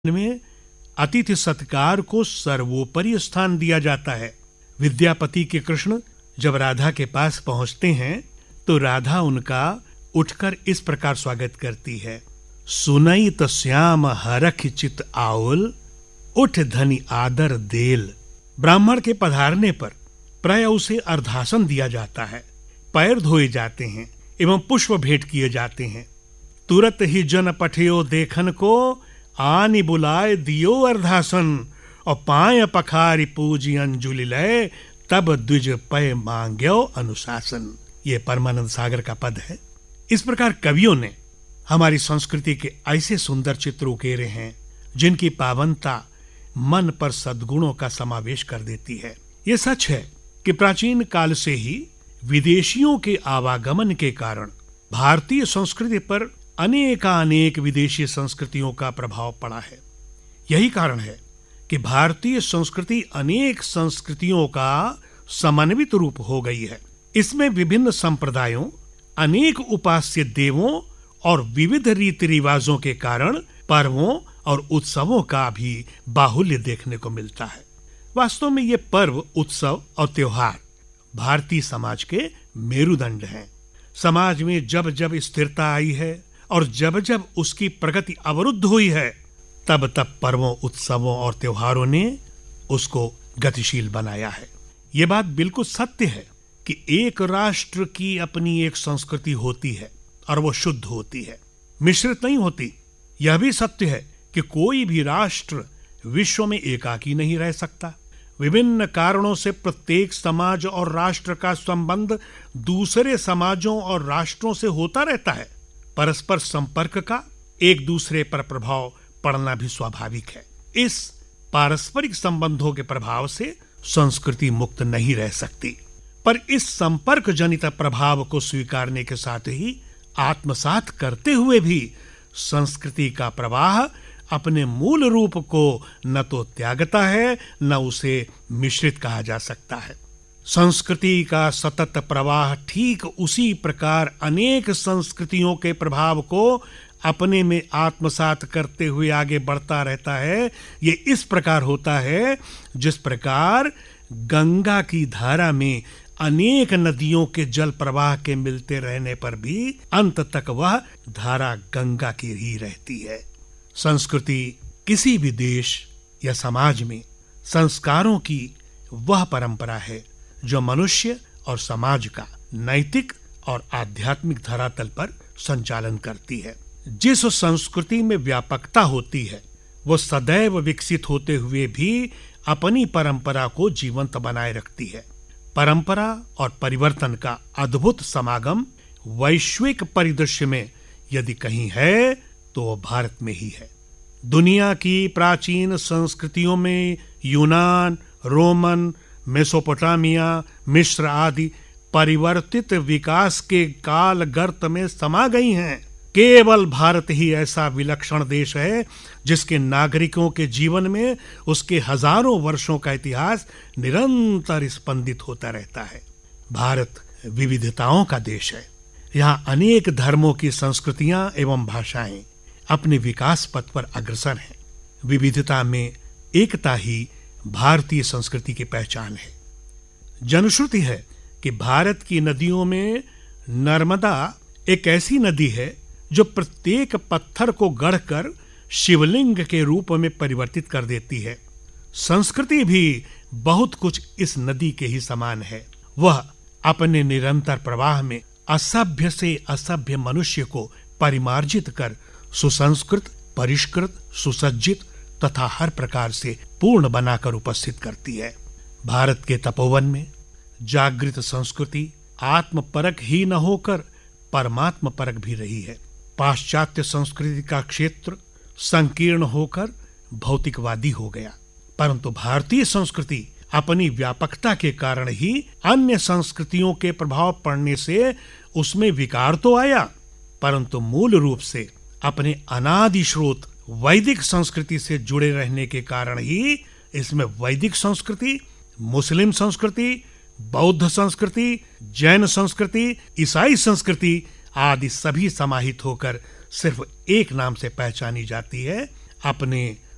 में अतिथि सत्कार को सर्वोपरि स्थान दिया जाता है। विद्यापति के कृष्ण जब राधा के पास पहुंचते हैं तो राधा उनका उठकर इस प्रकार स्वागत करती है। सुनई त श्याम हरख चित आउल, उठ धनी आदर देल। ब्राह्मण के पधारने पर प्राय उसे अर्धासन दिया जाता है, पैर धोए जाते हैं एवं पुष्प भेंट किए जाते हैं। तुरत ही जन पठियो देखन को, आनि बुलाए दियो अर्धासन। और पाय पखारी पूजी अंजुलि लय, तब द्विज पय मांग्यो अनुशासन। ये परमानंद सागर का पद है। इस प्रकार कवियों ने हमारी संस्कृति के ऐसे सुंदर चित्र उकेरे हैं जिनकी पावनता मन पर सद्गुणों का समावेश कर देती है। ये सच है कि प्राचीन काल से ही विदेशियों के आवागमन के कारण भारतीय संस्कृति पर अनेक विदेशी संस्कृतियों का प्रभाव पड़ा है। यही कारण है कि भारतीय संस्कृति अनेक संस्कृतियों का समन्वित रूप हो गई है। इसमें विभिन्न संप्रदायों, अनेक उपास्य देवों और विविध रीति रिवाजों के कारण पर्वों और उत्सवों का भी बाहुल्य देखने को मिलता है। वास्तव में ये पर्व, उत्सव और त्योहार भारतीय समाज के मेरुदंड हैं। समाज में जब जब स्थिरता आई है और जब जब उसकी प्रगति अवरुद्ध हुई है, तब तब पर्वों, उत्सवों और त्योहारों ने उसको गतिशील बनाया है। ये बात बिल्कुल सत्य है कि एक राष्ट्र की अपनी एक संस्कृति होती है और वो शुद्ध होती है, मिश्रित नहीं होती। यह भी सत्य है कि कोई भी राष्ट्र विश्व में एकाकी नहीं रह सकता। विभिन्न कारणों से प्रत्येक समाज और राष्ट्र का संबंध दूसरे समाजों और राष्ट्रों से होता रहता है। परस्पर संपर्क का एक दूसरे पर प्रभाव पड़ना भी स्वाभाविक है। इस पारस्परिक संबंधों के प्रभाव से संस्कृति मुक्त नहीं रह सकती। पर इस संपर्क जनित प्रभाव को स्वीकारने के साथ ही आत्मसात करते हुए भी संस्कृति का प्रवाह अपने मूल रूप को न तो त्यागता है, न उसे मिश्रित कहा जा सकता है। संस्कृति का सतत प्रवाह ठीक उसी प्रकार अनेक संस्कृतियों के प्रभाव को अपने में आत्मसात करते हुए आगे बढ़ता रहता है। ये इस प्रकार होता है जिस प्रकार गंगा की धारा में अनेक नदियों के जल प्रवाह के मिलते रहने पर भी अंत तक वह धारा गंगा की ही रहती है। संस्कृति किसी भी देश या समाज में संस्कारों की वह परंपरा है जो मनुष्य और समाज का नैतिक और आध्यात्मिक धरातल पर संचालन करती है। जिस संस्कृति में व्यापकता होती है वो सदैव विकसित होते हुए भी अपनी परंपरा को जीवंत बनाए रखती है। परंपरा और परिवर्तन का अद्भुत समागम वैश्विक परिदृश्य में यदि कहीं है तो वो भारत में ही है। दुनिया की प्राचीन संस्कृतियों में यूनान, रोमन, मेसोपोटामिया, मिस्र आदि परिवर्तित विकास के काल गर्त में समा गई हैं। केवल भारत ही ऐसा विलक्षण देश है जिसके नागरिकों के जीवन में उसके हजारों वर्षों का इतिहास निरंतर स्पंदित होता रहता है। भारत विविधताओं का देश है। यहाँ अनेक धर्मों की संस्कृतियां एवं भाषाएं अपने विकास पथ पर अग्रसर हैं। विविधता में एकता ही भारतीय संस्कृति की पहचान है। जनश्रुति है कि भारत की नदियों में नर्मदा एक ऐसी नदी है जो प्रत्येक पत्थर को गढ़कर शिवलिंग के रूप में परिवर्तित कर देती है। संस्कृति भी बहुत कुछ इस नदी के ही समान है। वह अपने निरंतर प्रवाह में असभ्य से असभ्य मनुष्य को परिमार्जित कर सुसंस्कृत, परिष्कृत, सुसज्जित तथा हर प्रकार से पूर्ण बनाकर उपस्थित करती है। भारत के तपोवन में जागृत संस्कृति आत्मपरक ही न होकर परमात्म परक भी रही है। पाश्चात्य संस्कृति का क्षेत्र संकीर्ण होकर भौतिकवादी हो गया, परंतु भारतीय संस्कृति अपनी व्यापकता के कारण ही अन्य संस्कृतियों के प्रभाव पड़ने से उसमें विकार तो आया, परंतु मूल रूप से अपने अनादि स्रोत वैदिक संस्कृति से जुड़े रहने के कारण ही इसमें वैदिक संस्कृति, मुस्लिम संस्कृति, बौद्ध संस्कृति, जैन संस्कृति, ईसाई संस्कृति आदि सभी समाहित होकर सिर्फ एक नाम से पहचानी जाती है, अपने